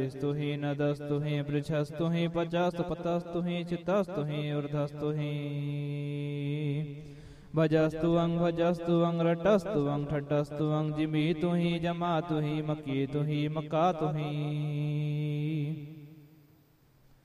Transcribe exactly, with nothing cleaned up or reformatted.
स्तु हि नदस्तु हि पृच्छस्तु हि पचस्तु पतस्तु हि चित्तस्तु हि ऊर्ध्वस्तु हि भजस्तु वं भजस्तु वं रटस्तु वं ठटस्तु वं जिमीतु हि जमातु हि मकीतु हि मकातु हि